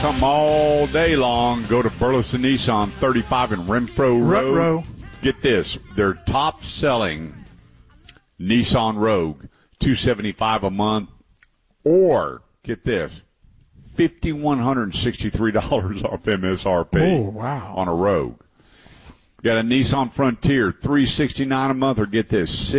Something all day long. Go to Burleson Nissan, 35 in Renfro Road. Get this. Their top-selling Nissan Rogue, $275 a month. Or, get this, $5,163 off MSRP. Oh, wow. On a Rogue. Got a Nissan Frontier, $369 a month. Or get this,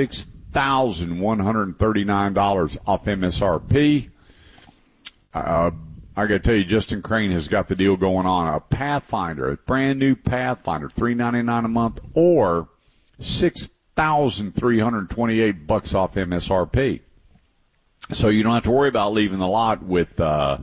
$6,139 off MSRP. I got to tell you, Justin Crane has got the deal going on. A Pathfinder, a brand new Pathfinder, $399 a month, or $6,328 off MSRP. So you don't have to worry about leaving the lot with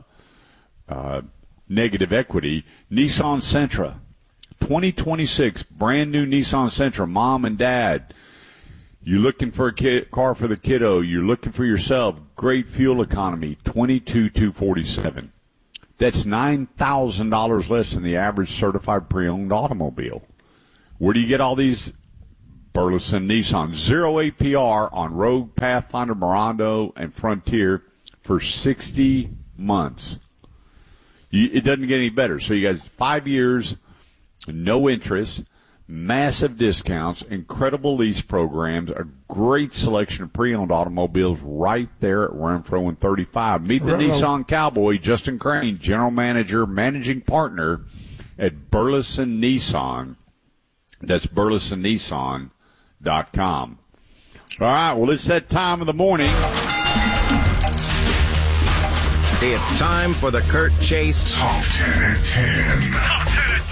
negative equity. Nissan Sentra, 2026, brand new Nissan Sentra, mom and dad. You're looking for a car for the kiddo. You're looking for yourself. Great fuel economy, $22,247. That's $9,000 less than the average certified pre-owned automobile. Where do you get all these? Burleson Nissan. 0 APR on Rogue, Pathfinder, Mirando, and Frontier for 60 months. It doesn't get any better. So you guys, 5 years, no interest, massive discounts, incredible lease programs, a great selection of pre-owned automobiles right there at Renfro and 35. Meet the Nissan Cowboy, Justin Crane, General Manager, Managing Partner at Burleson Nissan. That's burlesonnissan.com. All right, well, it's that time of the morning. It's time for the Kurt Chase Top 10 at 10. Top 10 at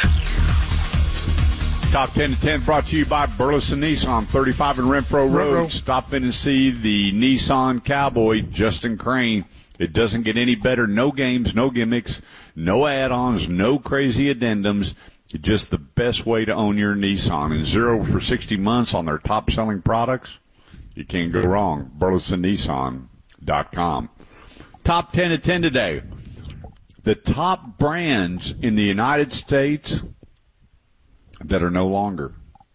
10. Top 10 at 10 brought to you by Burleson Nissan, 35 in Renfro Road. Stop in and see the Nissan Cowboy, Justin Crane. It doesn't get any better. No games, no gimmicks, no add-ons, no crazy addendums. Just the best way to own your Nissan. And 0 for 60 months on their top-selling products. You can't go wrong. burlesonnissan.com. Top 10 at 10 today. The top brands in the United States that are no longer.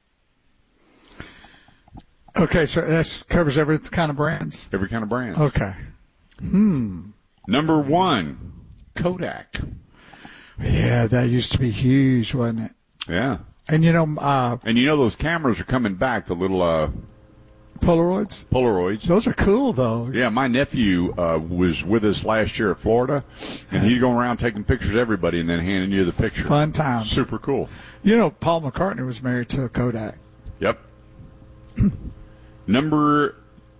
Okay, so that covers every kind of brands? Every kind of brand. Okay. Number 1, Kodak. Yeah, that used to be huge, wasn't it? Yeah. And, those cameras are coming back, the little Polaroids? Polaroids. Those are cool, though. Yeah, my nephew was with us last year at Florida, and he's going around taking pictures of everybody and then handing you the picture. Fun times. Super cool. Paul McCartney was married to a Kodak. Yep. Number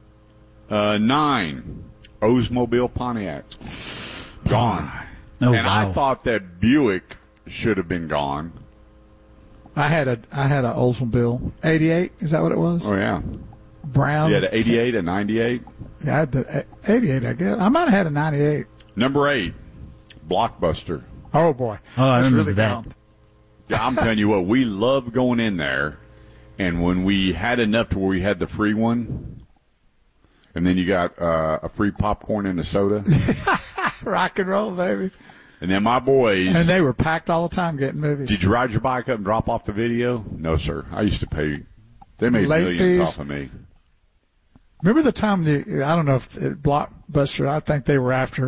9, Oldsmobile Pontiac. Gone. Oh, and wow. I thought that Buick should have been gone. I had a Oldsmobile 88. Is that what it was? Oh yeah. Brown. You had an 88, a 98. Yeah, I had the 88. I guess I might have had a 98. Number 8, Blockbuster. Oh boy. Oh, I That's remember really that. gone. Yeah, I'm telling you what, we loved going in there, and when we had enough to where we had the free one, and then you got a free popcorn and a soda. Rock and roll, baby. And then my boys. And they were packed all the time getting movies. Did you ride your bike up and drop off the video? No, sir. I used to pay. They made Late millions fees. off of me. Remember the time I don't know if Blockbuster, I think they were after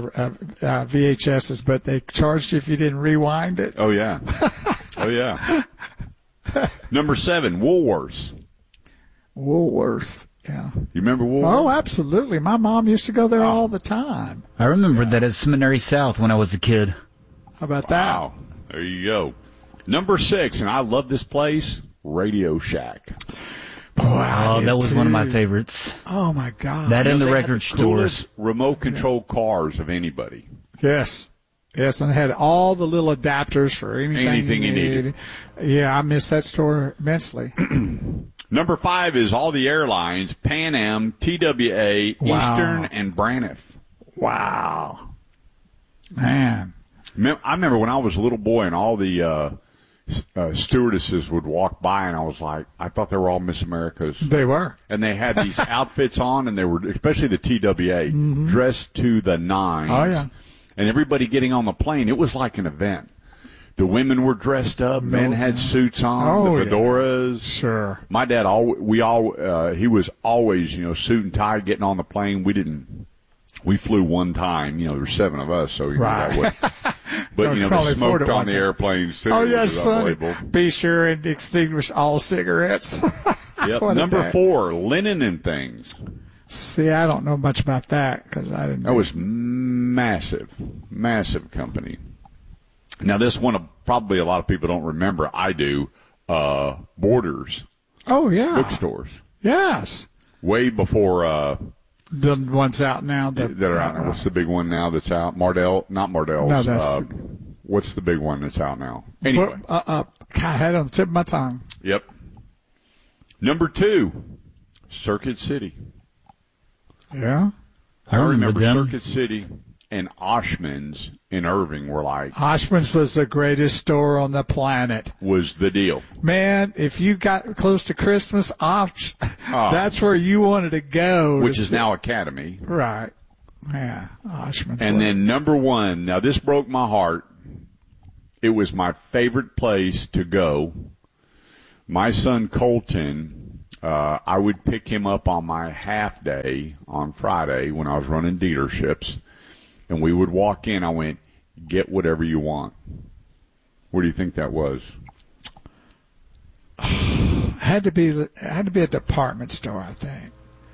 VHSs, but they charged you if you didn't rewind it. Oh, yeah. Oh, yeah. Number 7, Woolworths. Woolworth, yeah. You remember Woolworths? Oh, absolutely. My mom used to go there all the time. I remember that at Seminary South when I was a kid. How about that? Wow. There you go. Number 6, and I love this place, Radio Shack. Boy, I did That was too. one of my favorites. Oh, my God. That and the They had record the coolest stores. remote control cars of anybody. Yes. Yes, and they had all the little adapters for anything you needed. Yeah, I miss that store immensely. Number 5 is all the airlines, Pan Am, TWA, Wow. Eastern, and Braniff. Wow. Man. I remember when I was a little boy and all the stewardesses would walk by, and I was like, I thought they were all Miss Americas. They were. And they had these outfits on, and they were, especially the TWA, dressed to the nines. Oh, yeah. And everybody getting on the plane, it was like an event. The women were dressed up, men had suits on, the fedoras. Sure. My dad, he was always, suit and tie getting on the plane. We didn't We flew one time. There were 7 of us, so Right. that was. But the Probably afford smoke it on one the time. airplanes too. Oh, which yes, is son. unbelievable. Be sure and extinguish all cigarettes. Yep. What a Number day. 4, linen and things. See, I don't know much about that because I didn't. That was massive company. Now this one, probably a lot of people don't remember. I do. Borders Oh, yeah. bookstores, Yes. way before The ones out now. that are out now. What's the big one now that's out? Not Mardell's. No, that's- What's the big one that's out now? Anyway. God, I had it on the tip of my tongue. Yep. Number 2, Circuit City. Yeah. I remember them. Circuit City and Oshman's in Irving were like, Oshman's was the greatest store on the planet. was the deal. Man, if you got close to Christmas, that's where you wanted to go. Which is now Academy. Right. Yeah, Oshman's. And was. then number 1, now this broke my heart. It was my favorite place to go. My son Colton, I would pick him up on my half day on Friday when I was running dealerships, and we would walk in. I went, get whatever you want. Where do you think that was? had to be a department store, I think.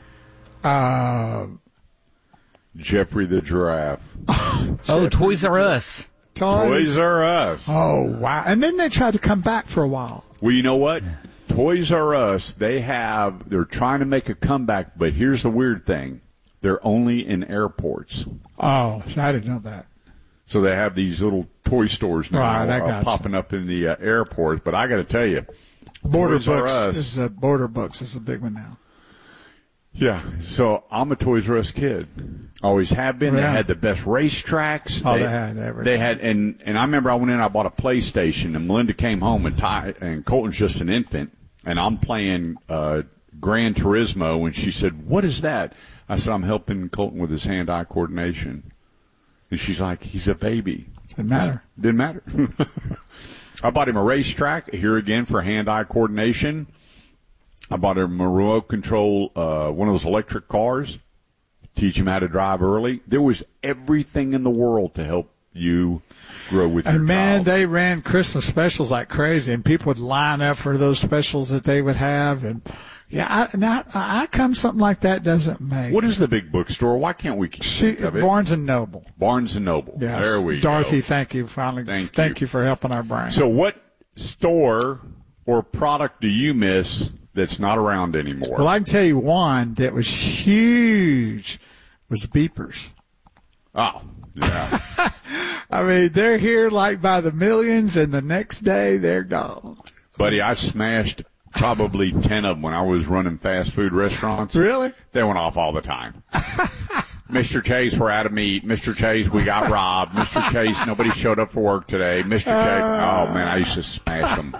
Jeffrey the Giraffe. Oh, Toys R Us. Toys R Us. Oh, wow. And then they tried to come back for a while. Well, you know what? Toys R Us, they're trying to make a comeback, but here's the weird thing. They're only in airports. Oh, so I didn't know that. So they have these little toy stores now Right, I gotcha. popping up in the airports. But I got to tell you, Border Toys R Books Us. Border Books is a big one now. Yeah, so I'm a Toys R Us kid. Always have been. Yeah. They had the best racetracks. Oh, they had everything. They had, and I remember I went in, I bought a PlayStation, and Melinda came home, and Colton's just an infant, and I'm playing Gran Turismo, and she said, "What is that?" I said, "I'm helping Colton with his hand-eye coordination." And she's like, "He's a baby." Didn't matter. Didn't matter. I bought him a racetrack, here again for hand-eye coordination. I bought him a remote control, one of those electric cars, teach him how to drive early. There was everything in the world to help you grow with your And man, child. they ran Christmas specials like crazy, and people would line up for those specials that they would have. And yeah, how come something like that doesn't make? What is the big bookstore? Why can't we think of it? Barnes and Noble. Barnes and Noble. Yes. There we Dorothy, go. thank you. Finally, Thank you for helping our brain. So what store or product do you miss that's not around anymore? Well, I can tell you one that was huge was Beepers. Oh, yeah. I mean, they're here like by the millions, and the next day they're gone. Buddy, I smashed probably 10 of them when I was running fast food restaurants. Really? They went off all the time. Mr. Chase, we're out of meat. Mr. Chase, we got robbed. Mr. Chase, nobody showed up for work today. Mr. Chase, oh, man, I used to smash them.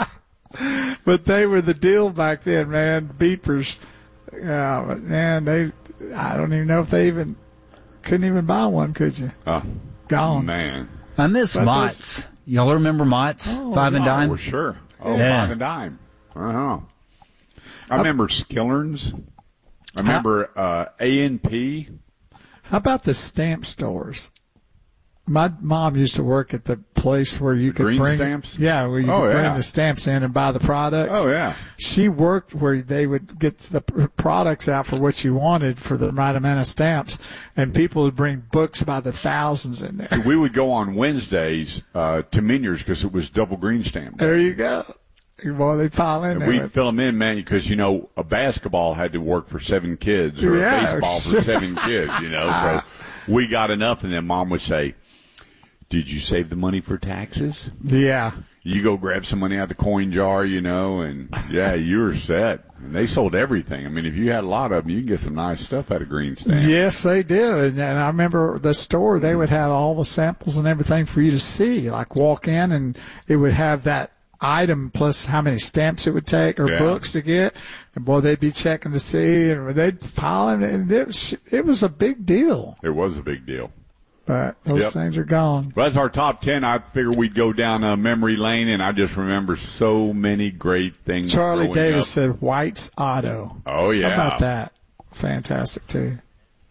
But they were the deal back then, man. Beepers. But man, I don't even know if they couldn't even buy one, could you? Oh, Gone. man. I miss But Mott's. Y'all remember Mott's? Five and Oh, Dime? well, sure. Oh, Yeah. 5 and dime. Uh-huh. I remember Skillerns. I remember A&P. How about the stamp stores? My mom used to work at the place where you could green bring stamps? Yeah, where you Oh, could bring yeah. the stamps in and buy the products. Oh, yeah. She worked where they would get the products out for what you wanted for the right amount of stamps, and people would bring books by the thousands in there. We would go on Wednesdays to Miniers because it was double green stamp. There you go. Well, they pile in And there. we'd fill them in, man, because, a basketball had to work for 7 kids or Yeah, a baseball sure. for 7 kids, So we got enough, and then Mom would say, did you save the money for taxes? Yeah. You go grab some money out of the coin jar, and, yeah, you were set. And they sold everything. I mean, if you had a lot of them, you can get some nice stuff out of green stamp. Yes, they did. And I remember the store, they would have all the samples and everything for you to see. Like walk in and it would have that item plus how many stamps it would take or Yeah. books to get. And boy, they'd be checking to see and they'd pile in. And it was a big deal. It was a big deal. But those Yep. things are gone. Well, that's our top 10. I figured we'd go down memory lane, and I just remember so many great things. Charlie growing Davis up. said White's Auto. Oh, yeah. How about that? Fantastic, too.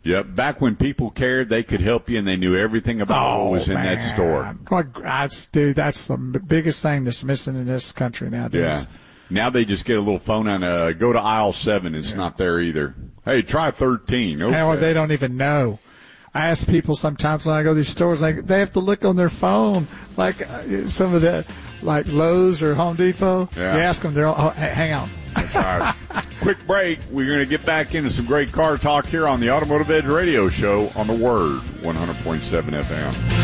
Yep. Back when people cared, they could help you, and they knew everything about what was in that store. Dude, that's the biggest thing that's missing in this country nowadays. Yeah. Now they just get a little phone and go to aisle 7. It's not there either. Hey, try 13. Okay. Or they don't even know. I ask people sometimes when I go to these stores, like they have to look on their phone, like some of the, like Lowe's or Home Depot. Yeah. You ask them, they're all, hang on. That's right. Quick break. We're going to get back into some great car talk here on the Automotive Edge Radio Show on the Word 100.7 FM.